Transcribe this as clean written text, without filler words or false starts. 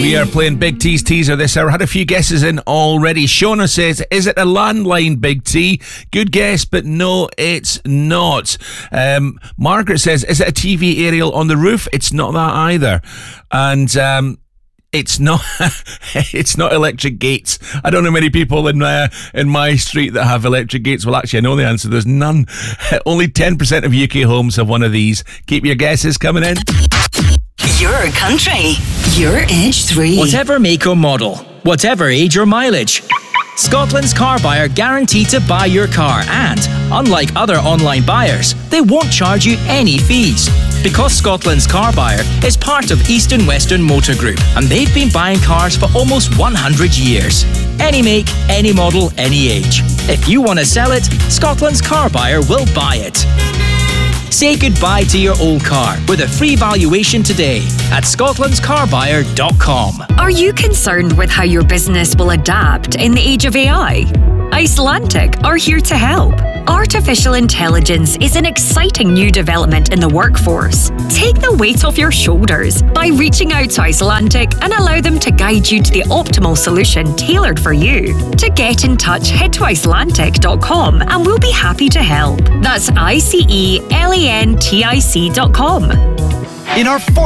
We are playing Big T's teaser this hour. Had a few guesses in already. Shona says, is it a landline, Big T? Good guess, but no, it's not. Margaret says, is it a TV aerial on the roof? It's not that either. And it's not it's not electric gates. I don't know many people in my street that have electric gates. Well, actually, I know the answer. There's none. Only 10% of UK homes have one of these. Keep your guesses coming in. Your country, your Edge 3. Whatever make or model, whatever age or mileage, Scotland's car buyer guaranteed to buy your car, and unlike other online buyers, they won't charge you any fees. Because Scotland's car buyer is part of East and Western Motor Group, and they've been buying cars for almost 100 years. Any make, any model, any age. If you want to sell it, Scotland's car buyer will buy it. Say goodbye to your old car with a free valuation today at scotlandscarbuyer.com. Are you concerned with how your business will adapt in the age of AI? Icelantic are here to help. Artificial intelligence is an exciting new development in the workforce. Take the weight off your shoulders by reaching out to Icelantic and allow them to guide you to the optimal solution tailored for you. To get in touch, head to Icelantic.com and we'll be happy to help. That's ICELANTIC.com. In our